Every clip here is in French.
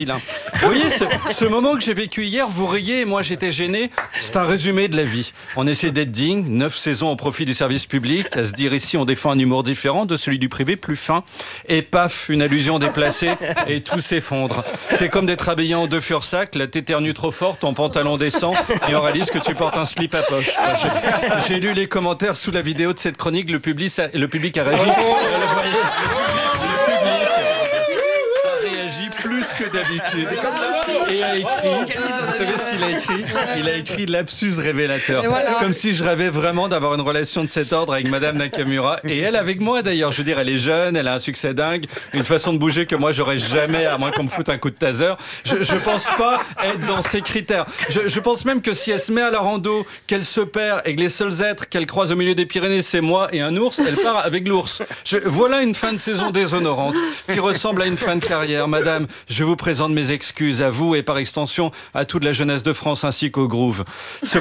Vous voyez, ce moment que j'ai vécu hier, vous riez et moi j'étais gêné, c'est un résumé de la vie. On essaie d'être digne, 9 saisons au profit du service public, à se dire ici on défend un humour différent de celui du privé, plus fin, et paf, une allusion déplacée et tout s'effondre. C'est comme d'être habillé en 2 Fursac, là t'éternues trop fort, ton pantalon descend et on réalise que tu portes un slip à poche. J'ai lu les commentaires sous la vidéo de cette chronique, le public a réagi. Plus que d'habitude. Et a écrit, vous savez ce qu'il a écrit ? Il a écrit lapsus révélateur. Voilà. Comme si je rêvais vraiment d'avoir une relation de cet ordre avec Madame Nakamura. Et elle avec moi d'ailleurs. Je veux dire, elle est jeune, elle a un succès dingue, une façon de bouger que moi j'aurais jamais, à moins qu'on me foute un coup de taser. Je pense pas être dans ces critères. Je pense même que si elle se met à la rando, qu'elle se perd et que les seuls êtres qu'elle croise au milieu des Pyrénées, c'est moi et un ours, elle part avec l'ours. Voilà une fin de saison déshonorante qui ressemble à une fin de carrière. Madame, je vous présente mes excuses à vous et par extension à toute la jeunesse de France ainsi qu'au Groove. Ce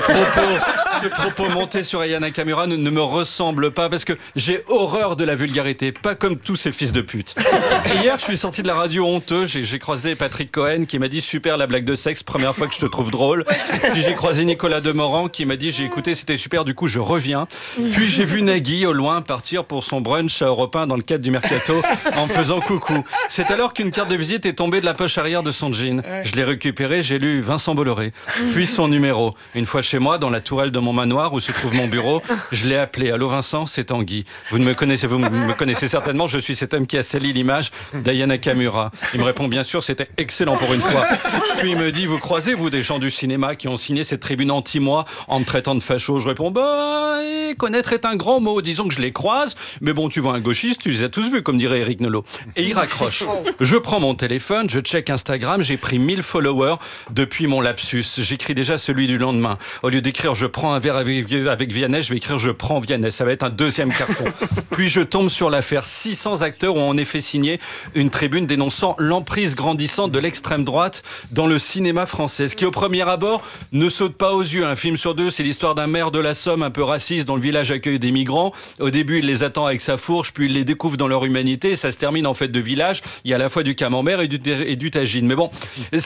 propos monté sur Aya Nakamura ne me ressemble pas parce que j'ai horreur de la vulgarité, pas comme tous ces fils de pute. Et hier, je suis sorti de la radio honteux, j'ai croisé Patrick Cohen qui m'a dit super la blague de sexe, première fois que je te trouve drôle. Puis j'ai croisé Nicolas Demorand qui m'a dit j'ai écouté, c'était super, du coup je reviens. Puis j'ai vu Nagui au loin partir pour son brunch à Europe 1 dans le cadre du Mercato en me faisant coucou. C'est alors qu'une carte de visite est tombée de la poche arrière de son jean. Je l'ai récupéré, j'ai lu Vincent Bolloré, puis son numéro. Une fois chez moi, dans la tourelle de mon manoir où se trouve mon bureau, je l'ai appelé. Allô Vincent, c'est Tanguy. Vous me connaissez certainement, je suis cet homme qui a sali l'image d'Aya Nakamura. Il me répond bien sûr, c'était excellent pour une fois. Puis il me dit, vous croisez vous des gens du cinéma qui ont signé cette tribune anti-moi en me traitant de facho? Je réponds, connaître est un grand mot, disons que je les croise, mais bon, tu vois un gauchiste, tu les as tous vus, comme dirait Eric Nolot. Et il raccroche. Je prends mon téléphone, je check Instagram, j'ai pris 1000 followers depuis mon lapsus. J'écris déjà celui du lendemain. Au lieu d'écrire je prends un verre avec Vianney, je vais écrire je prends Vianney. Ça va être un 2e carton. Puis je tombe sur l'affaire. 600 acteurs ont en effet signé une tribune dénonçant l'emprise grandissante de l'extrême droite dans le cinéma français. Ce qui au premier abord ne saute pas aux yeux. Un film sur 2, c'est l'histoire d'un maire de la Somme un peu raciste dont le village accueille des migrants. Au début, il les attend avec sa fourche, puis il les découvre dans leur humanité. Ça se termine en fait de village. Il y a à la fois du camembert et du tagine. Mais bon,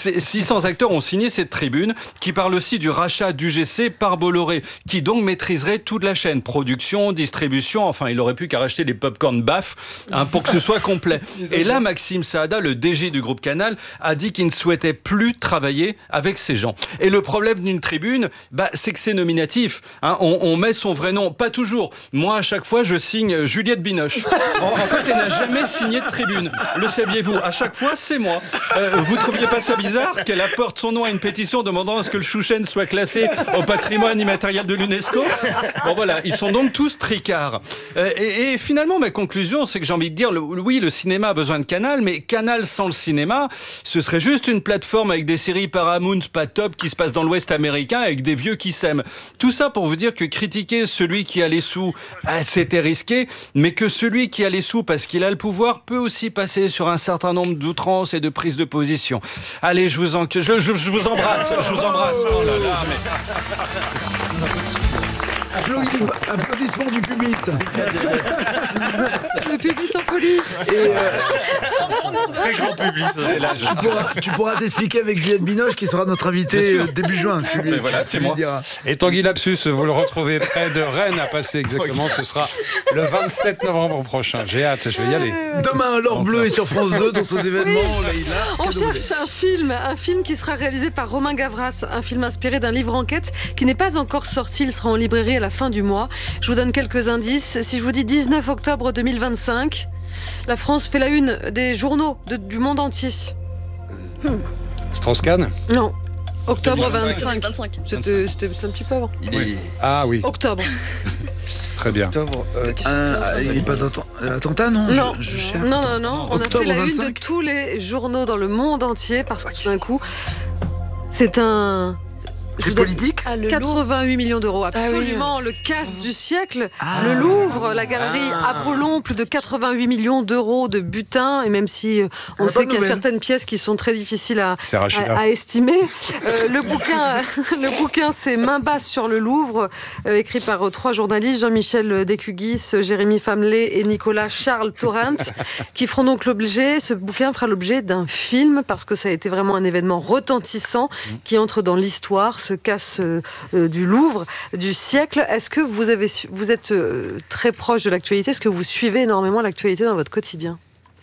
600 acteurs ont signé cette tribune qui parle aussi du rachat d'UGC par Bolloré, qui donc maîtriserait toute la chaîne, production, distribution, enfin il aurait pu qu'à racheter des pop-corn baff pour que ce soit complet. Et là, Maxime Saada, le DG du groupe Canal, a dit qu'il ne souhaitait plus travailler avec ces gens. Et le problème d'une tribune, c'est que c'est nominatif. On met son vrai nom, pas toujours. Moi, à chaque fois, je signe Juliette Binoche. En fait, elle n'a jamais signé de tribune. Le saviez-vous? À chaque fois, c'est moi. Vous trouviez pas ça bizarre qu'elle apporte son nom à une pétition demandant à ce que le Chouchen soit classé au patrimoine immatériel de l'UNESCO? Bon voilà, ils sont donc tous tricards. Et finalement, ma conclusion, c'est que j'ai envie de dire, oui, le cinéma a besoin de Canal, mais Canal sans le cinéma, ce serait juste une plateforme avec des séries Paramount pas top qui se passent dans l'Ouest américain avec des vieux qui s'aiment. Tout ça pour vous dire que critiquer celui qui a les sous, c'était risqué, mais que celui qui a les sous parce qu'il a le pouvoir peut aussi passer sur un certain nombre d'outrances et de prises de position. Allez, je vous embrasse. Oh là là, mais... Applaudissements du public, ça. Le public sans police. Très grand public, ça. Tu pourras t'expliquer avec Juliette Binoche qui sera notre invitée début juin. Tu lui diras. Et Tanguy Lapsus, vous le retrouvez près de Rennes à passer exactement. Ce sera le 27 novembre prochain. J'ai hâte, je vais y aller. Demain, l'or bleu est sur France 2 dans ces événements. Oui. On cherche un film qui sera réalisé par Romain Gavras, un film inspiré d'un livre enquête qui n'est pas encore sorti. Il sera en librairie à la fin du mois. Je vous donne quelques indices. Si je vous dis 19 octobre 2025, la France fait la une des journaux du monde entier. Strauss-Kahn ? Non. Octobre 25. C'était un petit peu avant. Ah oui. Octobre. Très bien. Octobre. Il n'est pas attentat, non? Non. On a fait la une de tous les journaux dans le monde entier parce que tout d'un coup, c'est un C'est politique. 88 millions d'euros, absolument. Le casse du siècle. Le Louvre, la galerie Apollon, plus de 88 millions d'euros de butin. Et même si on sait qu'il y a certaines pièces qui sont très difficiles à estimer. Le bouquin, c'est Main basse sur le Louvre, écrit par 3 journalistes, Jean-Michel Descugis, Jérémy Famelet et Nicolas Charles Torrent, qui feront donc ce bouquin fera l'objet d'un film, parce que ça a été vraiment un événement retentissant qui entre dans l'histoire, ce casse du Louvre du siècle. Est-ce que vous êtes très proche de l'actualité? Est-ce que vous suivez énormément l'actualité dans votre quotidien?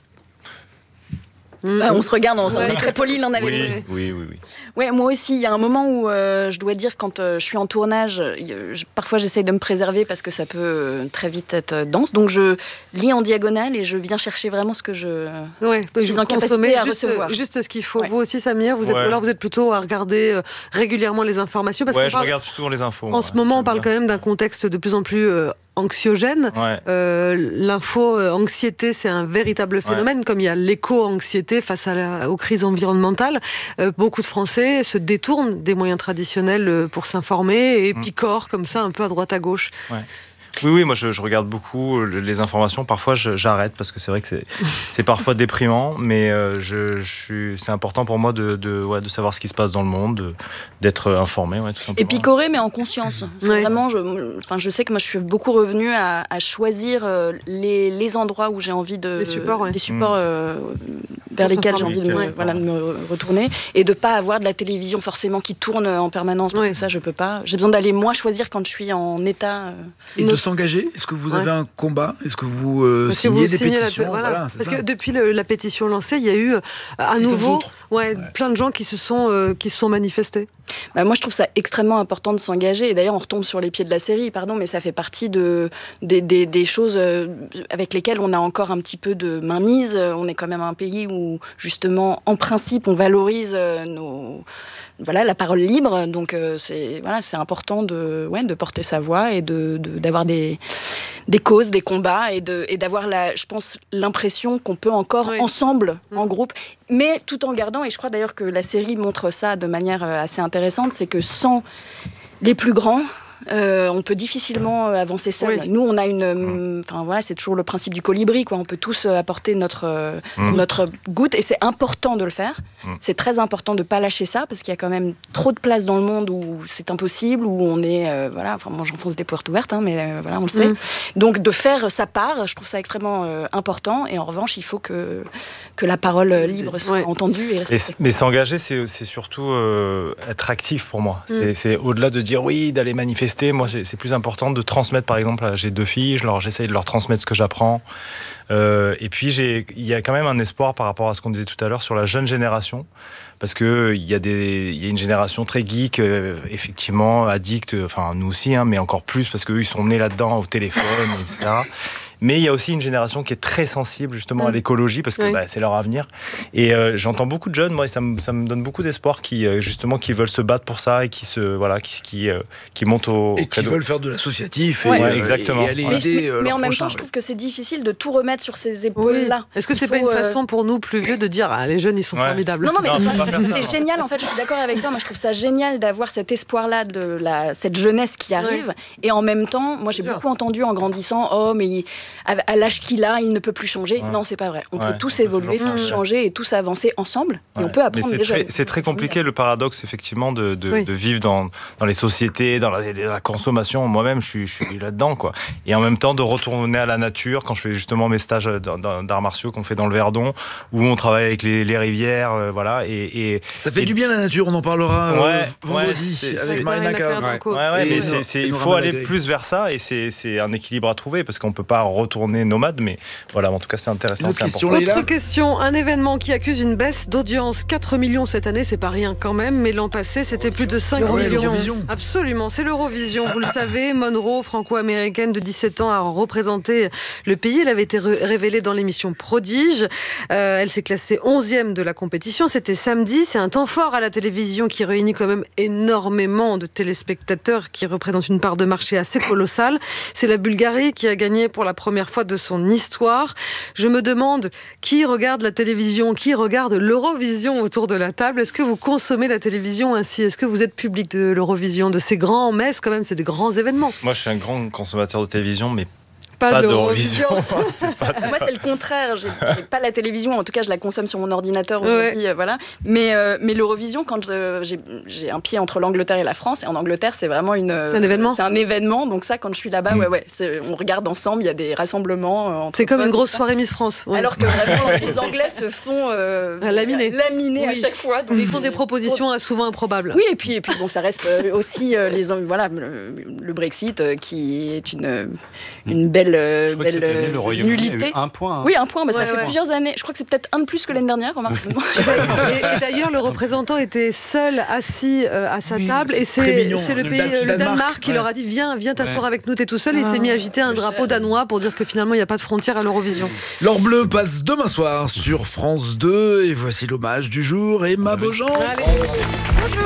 On se regarde, on est très polis l'un avec l'autre. Oui. Ouais, moi aussi, il y a un moment où je dois dire, quand je suis en tournage, parfois j'essaye de me préserver parce que ça peut très vite être dense. Donc je lis en diagonale et je viens chercher vraiment ce que je suis en capacité à recevoir. Juste ce qu'il faut. Vous aussi, Samir, vous êtes plutôt à regarder régulièrement les informations, parce je regarde souvent les infos. En ce moment, on parle quand même d'un contexte de plus en plus anxiogène. L'info-anxiété, c'est un véritable phénomène, comme il y a l'éco-anxiété face aux crises environnementales. Beaucoup de Français se détournent des moyens traditionnels pour s'informer et picorent comme ça un peu à droite à gauche. Oui, moi je regarde beaucoup les informations. Parfois j'arrête parce que c'est vrai que c'est parfois déprimant, mais c'est important pour moi de savoir ce qui se passe dans le monde, d'être informé, tout simplement. Et picorer, mais en conscience. C'est vraiment, je sais que moi je suis beaucoup revenue à choisir les endroits où j'ai envie de... Les supports vers lesquels j'ai envie de me retourner, et de pas avoir de la télévision forcément qui tourne en permanence, parce que ça je peux pas. J'ai besoin d'aller moi choisir quand je suis en état... Et de s'engager? Est-ce que vous avez un combat? Est-ce que vous signez des pétitions? Parce que depuis la pétition lancée, il y a eu à nouveau plein de gens qui se sont manifestés. Moi, je trouve ça extrêmement important de s'engager. Et d'ailleurs, on retombe sur les pieds de la série, mais ça fait partie des choses avec lesquelles on a encore un petit peu de mainmise. On est quand même un pays où, justement, en principe, on valorise la parole libre. Donc, c'est important de porter sa voix et d'avoir des causes, des combats, et d'avoir, je pense, l'impression qu'on peut encore ensemble, en groupe, mais tout en gardant, et je crois d'ailleurs que la série montre ça de manière assez intéressante, c'est que sans les plus grands, on peut difficilement avancer seul. Nous, on a c'est toujours le principe du colibri, On peut tous apporter notre goutte, et c'est important de le faire. C'est très important de pas lâcher ça, parce qu'il y a quand même trop de places dans le monde où c'est impossible, où on est, moi j'enfonce des portes ouvertes, mais on le sait. Donc de faire sa part, je trouve ça extrêmement important. Et en revanche, il faut que la parole libre soit entendue et respectée. Mais s'engager, c'est surtout être actif pour moi. C'est au-delà de dire d'aller manifester. Moi, c'est plus important de transmettre. Par exemple, j'ai 2 filles, j'essaye de leur transmettre ce que j'apprends. Et puis, il y a quand même un espoir par rapport à ce qu'on disait tout à l'heure sur la jeune génération. Parce qu'il y a une génération très geek, effectivement, addict, nous aussi, mais encore plus, parce qu'eux, ils sont nés là-dedans, au téléphone, etc. Mais il y a aussi une génération qui est très sensible justement à l'écologie, parce que c'est leur avenir. Et j'entends beaucoup de jeunes, moi, et ça me donne beaucoup d'espoir, qui veulent se battre pour ça, et qui montent au et qui veulent faire de l'associatif exactement. Et aller aider mais en même temps, je trouve que c'est difficile de tout remettre sur ces épaules-là. Est-ce que c'est pas une façon pour nous plus vieux de dire les jeunes ils sont formidables? Non, mais c'est génial, en fait, je suis d'accord avec toi. Moi, je trouve ça génial d'avoir cet espoir-là de cette jeunesse qui arrive. Et en même temps, moi, j'ai beaucoup entendu en grandissant, mais à l'âge qu'il a, il ne peut plus changer. Non, c'est pas vrai. On peut tous évoluer, tous changer et tous avancer ensemble. Et on peut apprendre des jeunes. C'est très compliqué, le paradoxe, effectivement, de vivre dans les sociétés, dans la consommation. Moi-même, je suis là-dedans, Et en même temps, de retourner à la nature, quand je fais justement mes stages d'arts martiaux qu'on fait dans le Verdon, où on travaille avec les rivières, et ça fait du bien, la nature. On en parlera vendredi avec Marina Carranco. Il faut aller plus vers ça, et c'est un équilibre à trouver, parce qu'on peut pas retourner nomade, mais en tout cas, c'est intéressant, c'est important. Autre question, un événement qui accuse une baisse d'audience. 4 millions cette année, c'est pas rien quand même, mais l'an passé, c'était plus de 5 millions. Absolument, c'est l'Eurovision, vous le savez. Monroe, franco-américaine de 17 ans, a représenté le pays. Elle avait été révélée dans l'émission Prodige. Elle s'est classée 11e de la compétition. C'était samedi. C'est un temps fort à la télévision qui réunit quand même énormément de téléspectateurs, qui représentent une part de marché assez colossale. C'est la Bulgarie qui a gagné pour la première fois de son histoire. Je me demande qui regarde la télévision, qui regarde l'Eurovision autour de la table. Est-ce que vous consommez la télévision ainsi? Est-ce que vous êtes public de l'Eurovision, de ces grands messes quand même, c'est des grands événements? Moi, je suis un grand consommateur de télévision, mais pas d'Eurovision. Moi, c'est le contraire. J'ai pas la télévision. En tout cas, je la consomme sur mon ordinateur aujourd'hui. Voilà. Mais l'Eurovision, quand j'ai un pied entre l'Angleterre et la France, et en Angleterre, c'est vraiment c'est un événement. C'est un événement. Donc ça, quand je suis là-bas, on regarde ensemble. Il y a des rassemblements. C'est comme une grosse soirée Miss France. Ouais. Alors que vraiment, les Anglais se font laminer à chaque fois. Donc, ils font des propositions souvent improbables. Oui, et puis bon, ça reste aussi le Brexit qui est une belle nullité. Un point. Hein. Oui, un point, mais ça fait plusieurs années. Je crois que c'est peut-être un de plus que l'année dernière. Et d'ailleurs, le représentant était seul assis à sa table. Et c'est le Danemark qui leur a dit viens t'asseoir avec nous, t'es tout seul. Et il s'est mis à agiter un drapeau danois pour dire que finalement, il n'y a pas de frontière à l'Eurovision. L'Or Bleu passe demain soir sur France 2. Et voici l'hommage du jour. Emma Beaujean. Bonjour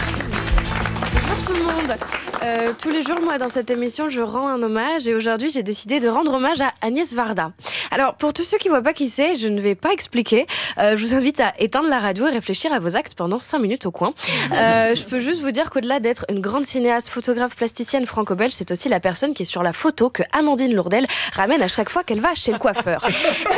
tout le monde. Tous les jours, moi, dans cette émission, je rends un hommage. Et aujourd'hui, j'ai décidé de rendre hommage à Agnès Varda. Alors, pour tous ceux qui ne voient pas qui c'est, je ne vais pas expliquer. Je vous invite à éteindre la radio et réfléchir à vos actes pendant 5 minutes au coin. Je peux juste vous dire qu'au-delà d'être une grande cinéaste, photographe, plasticienne franco-belge, c'est aussi la personne qui est sur la photo que Amandine Lourdel ramène à chaque fois qu'elle va chez le coiffeur.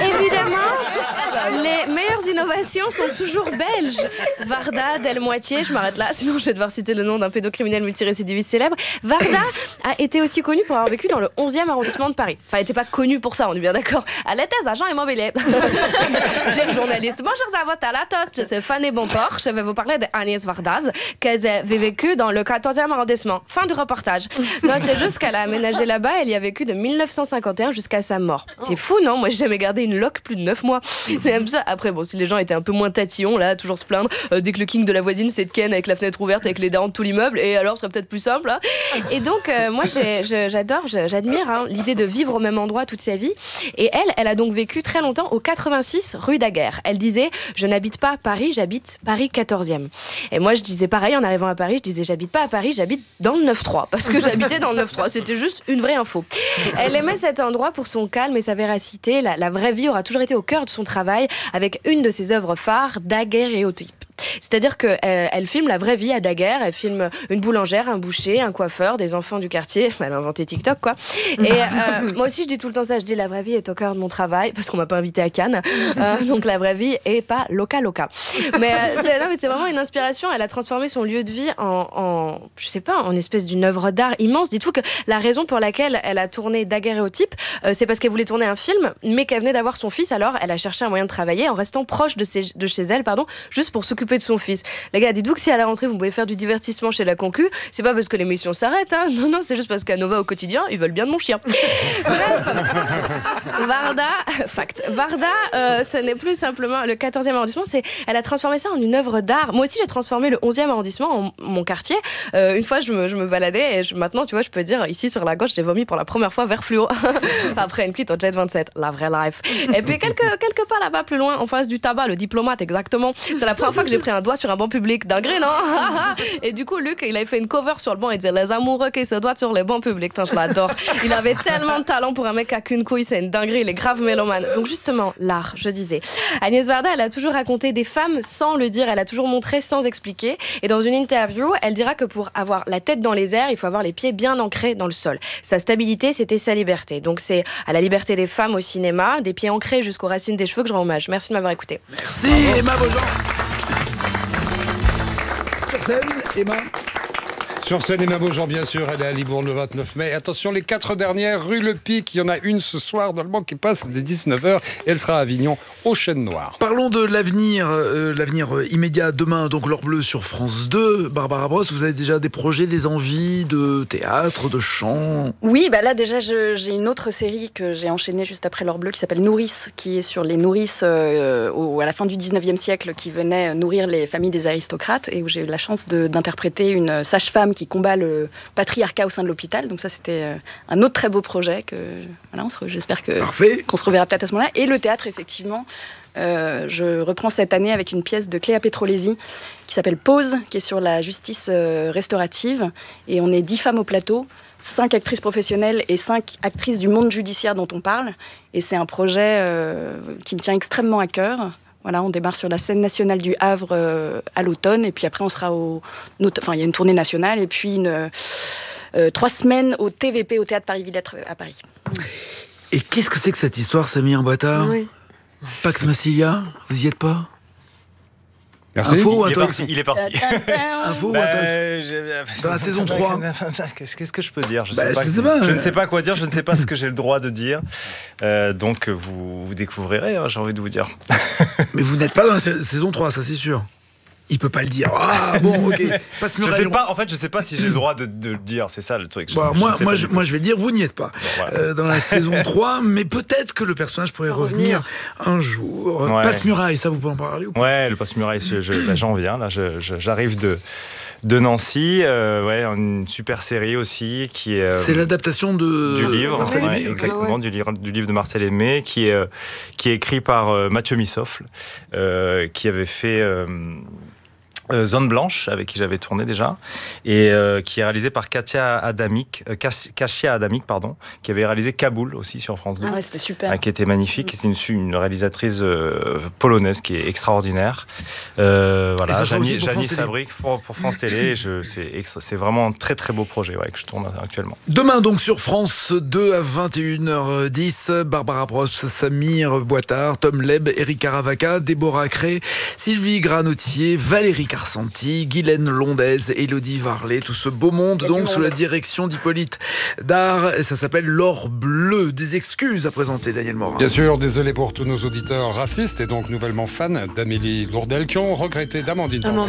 Évidemment, les meilleures innovations sont toujours belges. Varda, Delmoitier, je m'arrête là, sinon je vais devoir citer le nom d'un pédocriminel multirécidiviste célèbre. Varda a été aussi connue pour avoir vécu dans le 11e arrondissement de Paris. Enfin, elle n'était pas connue pour ça, on est bien d'accord. Elle était agent immobilier. Dear journaliste, bonjour à vous à la toast, je suis Fanny Bonport. Je vais vous parler d'Agnès Varda, qu'elle a vécu dans le 14e arrondissement. Fin du reportage. Non, c'est juste qu'elle a aménagé là-bas, elle y a vécu de 1951 jusqu'à sa mort. C'est fou, non? Moi, j'ai jamais gardé une loque plus de 9 mois. C'est comme ça. Après, bon, si les gens étaient un peu moins tatillons, là, toujours se plaindre, dès que le king de la voisine, c'est de Ken avec la fenêtre ouverte, avec les darons de tout l'immeuble, et alors, ce serait peut-être plus simple, hein. Et donc, moi, j'admire l'idée de vivre au même endroit toute sa vie. Et elle a donc vécu très longtemps au 86 rue Daguerre. Elle disait, je n'habite pas Paris, j'habite Paris 14e. Et moi, je disais pareil en arrivant à Paris, je disais, j'habite pas à Paris, j'habite dans le 9-3. Parce que j'habitais dans le 9-3. C'était juste une vraie info. Elle aimait cet endroit pour son calme et sa véracité. La vraie vie aura toujours été au cœur de son travail, avec une de ses œuvres phares, Daguerréotype. C'est-à-dire qu'elle filme la vraie vie à Daguerre, elle filme une boulangère, un boucher, un coiffeur, des enfants du quartier. Elle a inventé TikTok, quoi. Et moi aussi, je dis tout le temps ça, je dis la vraie vie est au cœur de mon travail, parce qu'on m'a pas invité à Cannes. Donc la vraie vie est pas loca. Mais c'est vraiment une inspiration. Elle a transformé son lieu de vie en espèce d'une œuvre d'art immense. Dites-vous que la raison pour laquelle elle a tourné Daguerréotype, c'est parce qu'elle voulait tourner un film, mais qu'elle venait d'avoir son fils, alors elle a cherché un moyen de travailler en restant proche de chez elle, juste pour s'occuper de son fils. Les gars, dites-vous que si à la rentrée vous pouvez faire du divertissement chez la concu, c'est pas parce que l'émission s'arrête, hein. Non, c'est juste parce qu'à Nova au quotidien, ils veulent bien de mon chien. Bref, Varda, ce n'est plus simplement le 14e arrondissement, elle a transformé ça en une œuvre d'art. Moi aussi, j'ai transformé le 11e arrondissement en mon quartier. Une fois, je me baladais et maintenant, tu vois, je peux dire, ici sur la gauche, j'ai vomi pour la première fois vert fluo. Après une cuite au Jet 27, la vraie life. Et puis quelque part là-bas plus loin, en face du tabac, le diplomate, exactement. C'est la première fois que j'ai pris un doigt sur un banc public. Dinguerie, non? Et du coup, Luc, il avait fait une cover sur le banc. Il disait les amoureux qui se doigtent sur les bancs publics. Je l'adore. Il avait tellement de talent pour un mec qui a qu'une couille. C'est une dinguerie. Il est grave mélomane. Donc justement, l'art, je disais. Agnès Varda, elle a toujours raconté des femmes sans le dire. Elle a toujours montré sans expliquer. Et dans une interview, elle dira que pour avoir la tête dans les airs, il faut avoir les pieds bien ancrés dans le sol. Sa stabilité, c'était sa liberté. Donc c'est à la liberté des femmes au cinéma, des pieds ancrés jusqu'aux racines des cheveux que je rends hommage. Merci de m'avoir écouté. Merci Emma Beaujean. Sur scène, Emma. Sur scène, Emma Beaujean, bien sûr, elle est à Libourne le 29 mai. Attention, les 4 dernières, rue Le Pic, il y en a une ce soir dans le banc qui passe dès 19h. Elle sera à Avignon, au Chêne Noir. Parlons de l'avenir immédiat. Demain, donc l'Or Bleu sur France 2. Barbara Brosse, vous avez déjà des projets, des envies de théâtre, de chant? Oui, là déjà, j'ai une autre série que j'ai enchaînée juste après l'Or Bleu qui s'appelle Nourrice, qui est sur les nourrices à la fin du 19e siècle qui venaient nourrir les familles des aristocrates et où j'ai eu la chance d'interpréter une sage-femme qui combat le patriarcat au sein de l'hôpital. Donc ça, c'était un autre très beau projet que j'espère qu'on se reverra peut-être à ce moment-là. Et le théâtre, effectivement, je reprends cette année avec une pièce de Cléa Petrolesi qui s'appelle Pause, qui est sur la justice restaurative. Et on est 10 femmes au plateau 5 actrices professionnelles et 5 actrices du monde judiciaire dont on parle. Et c'est un projet qui me tient extrêmement à cœur. Voilà, on démarre sur la scène nationale du Havre à l'automne, et puis après on sera il y a une tournée nationale, et puis 3 semaines au TVP, au Théâtre Paris-Villette à Paris. Et qu'est-ce que c'est que cette histoire, Samir Boitard ? Oui. Pax Massilia, vous y êtes pas ? Merci. Info, Il est parti. Info, dans la saison 3. Qu'est-ce que je peux dire ? Je ne sais pas quoi dire, je ne sais pas ce que j'ai le droit de dire. Donc vous découvrirez, j'ai envie de vous dire. Mais vous n'êtes pas dans la saison 3, ça c'est sûr. Il peut pas le dire. Ah bon, ok. Je sais pas si j'ai le droit de le dire, c'est ça le truc. Moi je vais le dire, vous n'y êtes pas. Bon, voilà. Dans la saison 3, mais peut-être que le personnage pourrait revenir un jour. Ouais. Passe-Muraille, ça vous pouvez en parler ou pas ? Ouais, le Passe-Muraille, j'en viens, là, j'arrive de Nancy, une super série aussi qui est. C'est l'adaptation du livre, Marcel Aimé, exactement, du livre de Marcel Aimé, qui est écrit par Mathieu Missoffle, qui avait fait. Zone Blanche, avec qui j'avais tourné déjà, et qui est réalisé par Kasia Adamic, qui avait réalisé Kaboul aussi sur France 2. Ah ouais, c'était super. Qui était magnifique, qui était une réalisatrice polonaise qui est extraordinaire. Voilà, Janice Sabric pour France Télé. C'est vraiment un très très beau projet que je tourne actuellement. Demain donc sur France 2 à 21h10, Barbara Brosse, Samir Boitard, Tom Leb, Eric Caravaca, Déborah Cré, Sylvie Granotier, Valérie Carsanti, Guylaine Londaise, Élodie Varlet, tout ce beau monde donc sous la direction d'Hippolyte Dard. Ça s'appelle L'Or Bleu. Des excuses à présenter, Daniel Morin. Bien sûr, désolé pour tous nos auditeurs racistes et donc nouvellement fans d'Amélie Lourdel qui ont regretté d'Amandine. Qui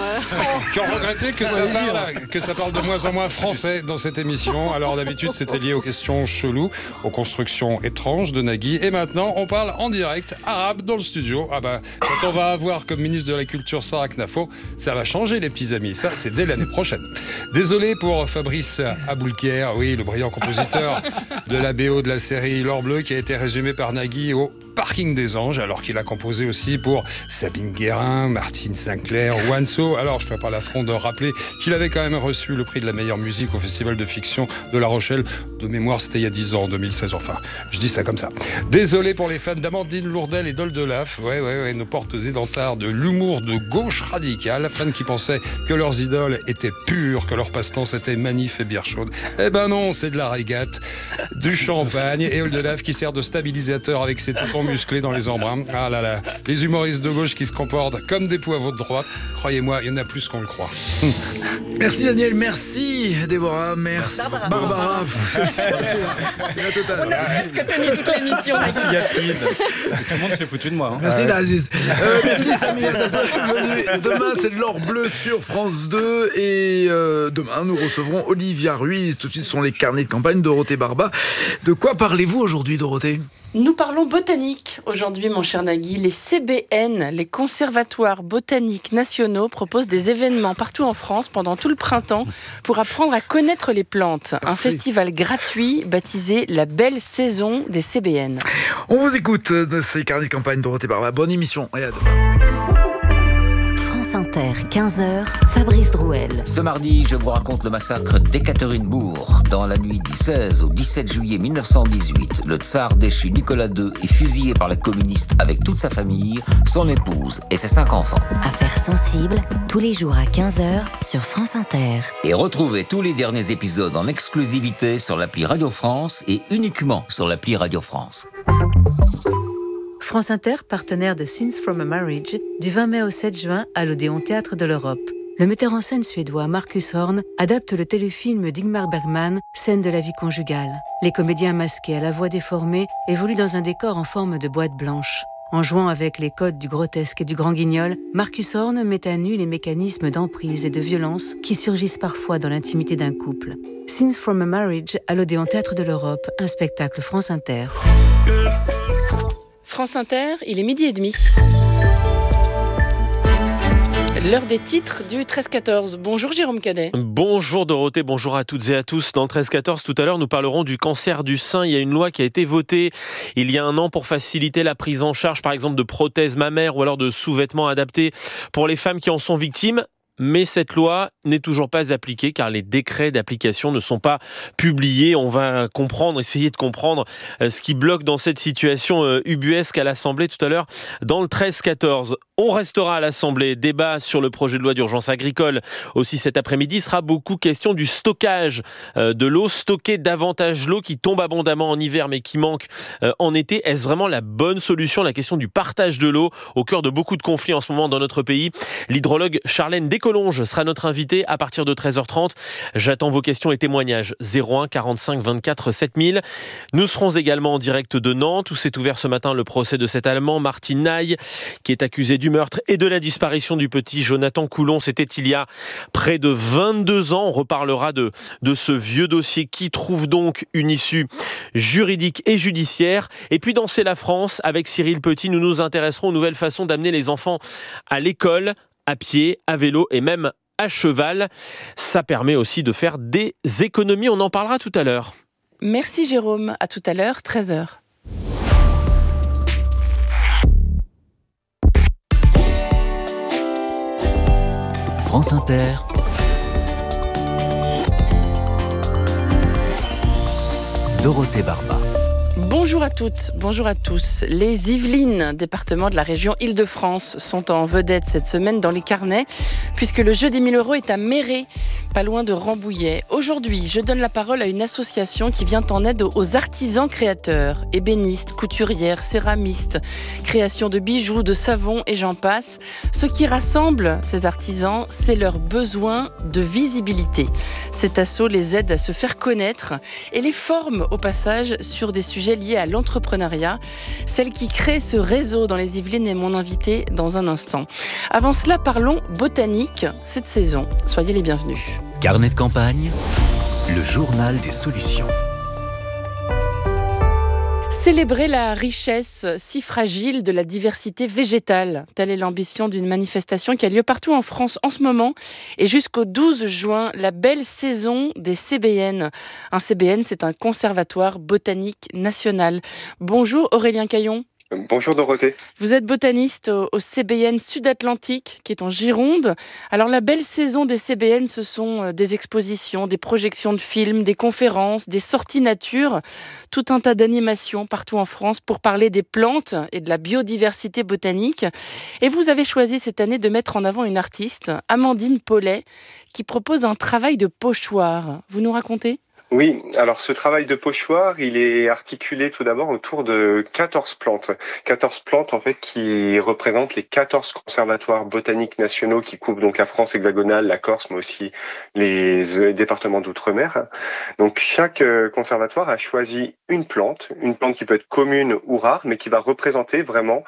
ont regretté que ça parle de moins en moins français dans cette émission. Alors d'habitude c'était lié aux questions cheloues, aux constructions étranges de Nagui, et maintenant on parle en direct arabe dans le studio. Ah bah quand on va avoir comme ministre de la Culture Sarah Knafo, ça va changer les petits amis, ça c'est dès l'année prochaine. Désolé pour Fabrice Aboulker, oui, le brillant compositeur de la BO de la série L'Or Bleu, qui a été résumé par Nagui au Parking des Anges, alors qu'il a composé aussi pour Sabine Guérin, Martine Sinclair, Wanso. Alors je ne fais pas l'affront de rappeler qu'il avait quand même reçu le prix de la meilleure musique au Festival de fiction de La Rochelle. De mémoire, c'était il y a 10 ans, en 2016, enfin, je dis ça comme ça. Désolé pour les fans d'Amandine Lourdel et d'Oldelaf, nos portes édentards de l'humour de gauche radicale, fans qui pensaient que leurs idoles étaient pures, que leur passe-temps c'était manif et bière chaude. Eh ben non, c'est de la régate, du champagne, et Oldelaf qui sert de stabilisateur avec ses toutons musclés dans les embruns. Ah là là, les humoristes de gauche qui se comportent comme des poids à votre droite, croyez-moi, il y en a plus qu'on le croit. Merci Daniel, merci Déborah, merci Barbara. C'est la totale. On a presque tenu toute l'émission. Merci Yacine. Tout le monde s'est foutu de moi. Merci Aziz. Merci Samir. Demain c'est L'Or Bleu sur France 2, et demain nous recevrons Olivia Ruiz. Tout de suite ce sont les carnets de campagne, Dorothée Barba. De quoi parlez-vous aujourd'hui, Dorothée ? Nous parlons botanique aujourd'hui, mon cher Nagui. Les CBN, les conservatoires botaniques nationaux, proposent des événements partout en France pendant tout le printemps pour apprendre à connaître les plantes. Un festival gratuit baptisé La Belle Saison des CBN. On vous écoute de ces carnets de campagne, Dorothée Barba. Bonne émission et à demain. France Inter, 15h, Fabrice Drouel. Ce mardi, je vous raconte le massacre d'Ekaterinbourg. Dans la nuit du 16 au 17 juillet 1918, le tsar déchu Nicolas II est fusillé par les communistes avec toute sa famille, son épouse et ses 5 enfants. Affaires sensibles, tous les jours à 15h sur France Inter. Et retrouvez tous les derniers épisodes en exclusivité sur l'appli Radio France et uniquement sur l'appli Radio France. France Inter, partenaire de Scenes from a Marriage, du 20 mai au 7 juin à l'Odéon Théâtre de l'Europe. Le metteur en scène suédois Marcus Horn adapte le téléfilm d'Ingmar Bergman, Scène de la vie conjugale. Les comédiens masqués à la voix déformée évoluent dans un décor en forme de boîte blanche. En jouant avec les codes du grotesque et du grand guignol, Marcus Horn met à nu les mécanismes d'emprise et de violence qui surgissent parfois dans l'intimité d'un couple. Scenes from a Marriage à l'Odéon Théâtre de l'Europe, un spectacle France Inter. France Inter, il est 12h30. L'heure des titres du 13-14. Bonjour Jérôme Cadet. Bonjour Dorothée, bonjour à toutes et à tous. Dans le 13-14, tout à l'heure, nous parlerons du cancer du sein. Il y a une loi qui a été votée il y a un an pour faciliter la prise en charge, par exemple, de prothèses mammaires ou alors de sous-vêtements adaptés pour les femmes qui en sont victimes. mais cette loi n'est toujours pas appliquée car les décrets d'application ne sont pas publiés. On va essayer de comprendre ce qui bloque dans cette situation ubuesque à l'Assemblée tout à l'heure dans le 13-14. On restera à l'Assemblée, débat sur le projet de loi d'urgence agricole. Aussi cet après-midi, il sera beaucoup question du stockage de l'eau, stocker davantage l'eau qui tombe abondamment en hiver mais qui manque en été. Est-ce vraiment la bonne solution? La question du partage de l'eau au cœur de beaucoup de conflits en ce moment dans notre pays. L'hydrologue Charlène Descolonges sera notre invitée à partir de 13h30. J'attends vos questions et témoignages. 01 45 24 7000. Nous serons également en direct de Nantes où s'est ouvert ce matin le procès de cet Allemand, Martin Naï, qui est accusé du meurtre et de la disparition du petit Jonathan Coulon. C'était il y a près de 22 ans. On reparlera de ce vieux dossier qui trouve donc une issue juridique et judiciaire. Et puis dans C'est la France, avec Cyril Petit, nous nous intéresserons aux nouvelles façons d'amener les enfants à l'école, à pied, à vélo et même à cheval. Ça permet aussi de faire des économies. On en parlera tout à l'heure. Merci Jérôme. À tout à l'heure, 13h. France Inter. Dorothée Barba. Bonjour à toutes, bonjour à tous. Les Yvelines, département de la région Île-de-France, sont en vedette cette semaine dans les carnets, puisque le jeu des 1000 € est à Méré, pas loin de Rambouillet. Aujourd'hui, je donne la parole à une association qui vient en aide aux artisans créateurs, ébénistes, couturières, céramistes, création de bijoux, de savons et j'en passe. Ce qui rassemble ces artisans, c'est leur besoin de visibilité. Cet asso les aide à se faire connaître et les forme au passage sur des sujets liés à l'entrepreneuriat. Celle qui crée ce réseau dans les Yvelines est mon invitée dans un instant. Avant cela, parlons botanique cette saison. Soyez les bienvenus. Carnet de campagne, le journal des solutions. Célébrer la richesse si fragile de la diversité végétale. Telle est l'ambition d'une manifestation qui a lieu partout en France en ce moment. Et jusqu'au 12 juin, la belle saison des CBN. Un CBN, c'est un conservatoire botanique national. Bonjour Aurélien Caillon. Bonjour Dorothée. Vous êtes botaniste au CBN Sud-Atlantique, qui est en Gironde. Alors la belle saison des CBN, ce sont des expositions, des projections de films, des conférences, des sorties nature, tout un tas d'animations partout en France pour parler des plantes et de la biodiversité botanique. Et vous avez choisi cette année de mettre en avant une artiste, Amandine Paulet, qui propose un travail de pochoir. Vous nous racontez ? Oui, alors ce travail de pochoir, il est articulé tout d'abord autour de 14 plantes. 14 plantes en fait qui représentent les 14 conservatoires botaniques nationaux qui couvrent donc la France hexagonale, la Corse, mais aussi les départements d'outre-mer. Donc chaque conservatoire a choisi une plante qui peut être commune ou rare, mais qui va représenter vraiment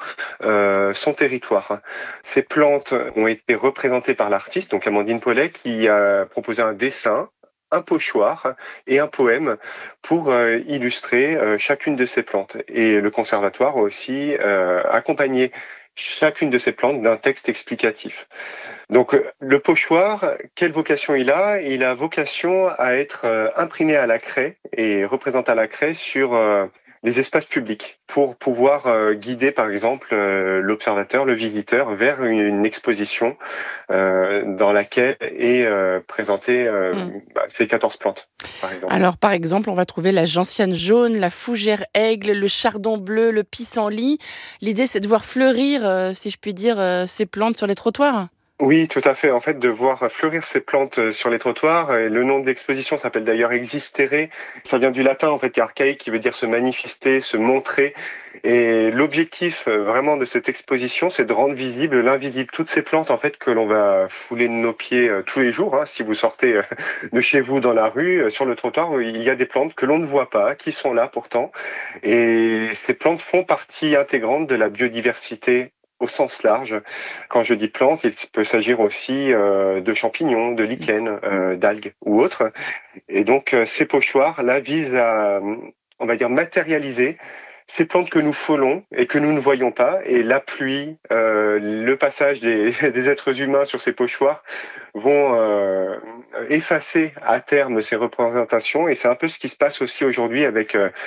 son territoire. Ces plantes ont été représentées par l'artiste, donc Amandine Paulet, qui a proposé un dessin, un pochoir et un poème pour illustrer chacune de ces plantes. Et le conservatoire a aussi accompagné chacune de ces plantes d'un texte explicatif. Donc le pochoir, quelle vocation il a ? Il a vocation à être imprimé à la craie et représenté à la craie sur les espaces publics pour pouvoir guider par exemple l'observateur, le visiteur vers une exposition dans laquelle est présentée ces 14 plantes. Par exemple. Alors par exemple, on va trouver la gentiane jaune, la fougère aigle, le chardon bleu, le pissenlit. L'idée c'est de voir fleurir, si je puis dire, ces plantes sur les trottoirs. Oui, tout à fait. En fait, de voir fleurir ces plantes sur les trottoirs. Et le nom de l'exposition s'appelle d'ailleurs Existere. Ça vient du latin, en fait, archaïque, qui veut dire se manifester, se montrer. Et l'objectif vraiment de cette exposition, c'est de rendre visible l'invisible. Toutes ces plantes, en fait, que l'on va fouler de nos pieds tous les jours. Si vous sortez de chez vous dans la rue, sur le trottoir, il y a des plantes que l'on ne voit pas, qui sont là pourtant. Et ces plantes font partie intégrante de la biodiversité au sens large. Quand je dis plantes, il peut s'agir aussi de champignons, de lichens, d'algues ou autres. Et donc ces pochoirs-là visent à, on va dire, matérialiser ces plantes que nous frôlons et que nous ne voyons pas. Et la pluie, le passage des êtres humains sur ces pochoirs vont effacer à terme ces représentations. Et c'est un peu ce qui se passe aussi aujourd'hui avec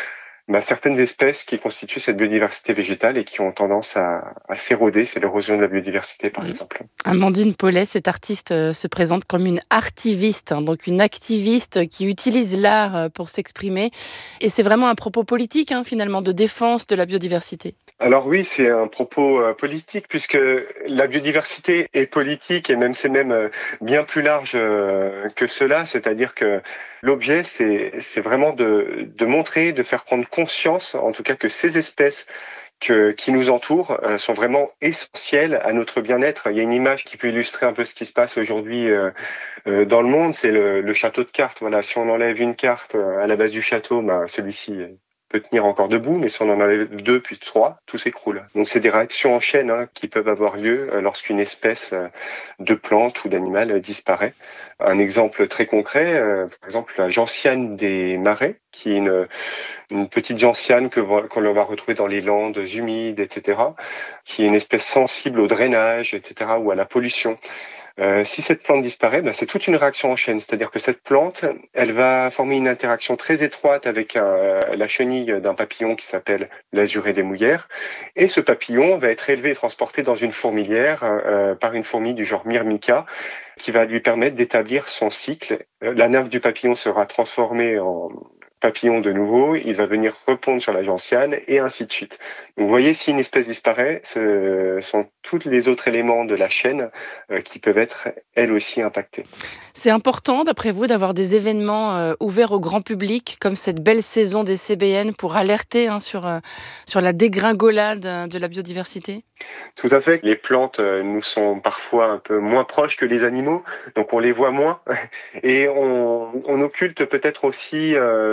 certaines espèces qui constituent cette biodiversité végétale et qui ont tendance à s'éroder. C'est l'érosion de la biodiversité, par exemple. Amandine Paulet, cette artiste se présente comme une artiviste, donc une activiste qui utilise l'art pour s'exprimer. Et c'est vraiment un propos politique, finalement, de défense de la biodiversité. Alors oui, c'est un propos politique, puisque la biodiversité est politique, et c'est même bien plus large que cela. C'est-à-dire que l'objet, c'est vraiment de montrer, de faire prendre conscience, en tout cas, que ces espèces qui nous entourent sont vraiment essentielles à notre bien-être. Il y a une image qui peut illustrer un peu ce qui se passe aujourd'hui dans le monde, c'est le château de cartes. Voilà, si on enlève une carte à la base du château, celui-ci peut tenir encore debout, mais si on en enlève 2 puis 3, tout s'écroule. Donc c'est des réactions en chaîne qui peuvent avoir lieu lorsqu'une espèce de plante ou d'animal disparaît. Un exemple très concret, par exemple la gentiane des marais, qui est une petite gentiane qu'on va retrouver dans les landes humides, etc., qui est une espèce sensible au drainage, etc., ou à la pollution. Si cette plante disparaît, c'est toute une réaction en chaîne. C'est-à-dire que cette plante, elle va former une interaction très étroite avec la chenille d'un papillon qui s'appelle l'azuré des mouillères. Et ce papillon va être élevé et transporté dans une fourmilière par une fourmi du genre Myrmica, qui va lui permettre d'établir son cycle. La nymphe du papillon sera transformée en papillon de nouveau, il va venir répondre sur la gentiane et ainsi de suite. Donc, vous voyez, si une espèce disparaît, ce sont tous les autres éléments de la chaîne qui peuvent être, elles aussi, impactés. C'est important, d'après vous, d'avoir des événements ouverts au grand public, comme cette belle saison des CBN, pour alerter sur la dégringolade de la biodiversité ? Tout à fait. Les plantes nous sont parfois un peu moins proches que les animaux, donc on les voit moins. Et on occulte peut-être aussi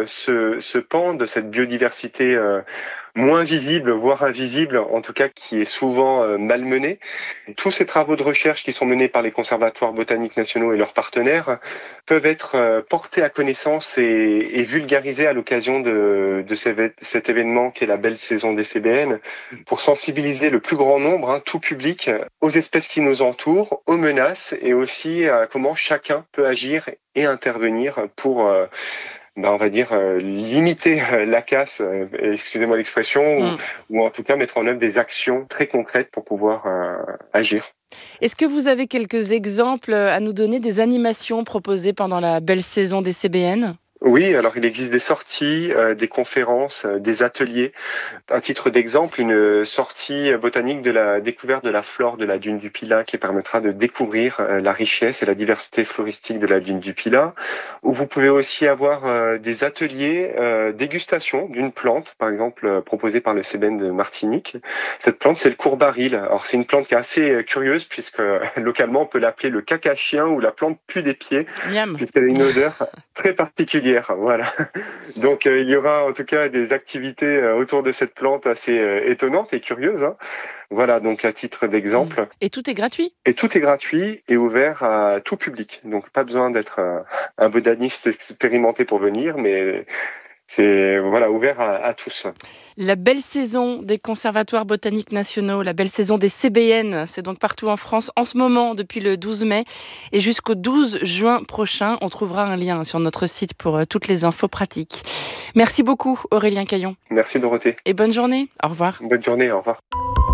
ce pan de cette biodiversité moins visible, voire invisible, en tout cas qui est souvent malmenée. Tous ces travaux de recherche qui sont menés par les conservatoires botaniques nationaux et leurs partenaires peuvent être portés à connaissance et vulgarisés à l'occasion de cet événement qui est la belle saison des CBN, pour sensibiliser le plus grand nombre, tout public, aux espèces qui nous entourent, aux menaces et aussi à comment chacun peut agir et intervenir pour on va dire limiter la casse, excusez-moi l'expression, ou en tout cas mettre en œuvre des actions très concrètes pour pouvoir agir. Est-ce que vous avez quelques exemples à nous donner des animations proposées pendant la belle saison des CBN ? Oui, alors il existe des sorties, des conférences, des ateliers. À titre d'exemple, une sortie botanique de la découverte de la flore de la dune du Pilat qui permettra de découvrir la richesse et la diversité floristique de la dune du Pilat. Ou vous pouvez aussi avoir des ateliers dégustation d'une plante, par exemple proposée par le CBN de Martinique. Cette plante, c'est le courbaril. Alors c'est une plante qui est assez curieuse puisque localement on peut l'appeler le caca-chien ou la plante pue des pieds, puisqu'elle a une odeur très particulière. Voilà. Donc il y aura en tout cas des activités autour de cette plante assez étonnantes et curieuses. Voilà, donc à titre d'exemple. Et tout est gratuit ? Et tout est gratuit et ouvert à tout public. Donc pas besoin d'être un botaniste expérimenté pour venir, mais c'est ouvert à tous. La belle saison des conservatoires botaniques nationaux, la belle saison des CBN, c'est donc partout en France en ce moment depuis le 12 mai et jusqu'au 12 juin prochain. On trouvera un lien sur notre site pour toutes les infos pratiques. Merci beaucoup Aurélien Caillon. Merci Dorothée. Et bonne journée, au revoir. Bonne journée, au revoir.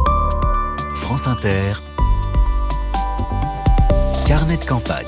France Inter, carnet de campagne.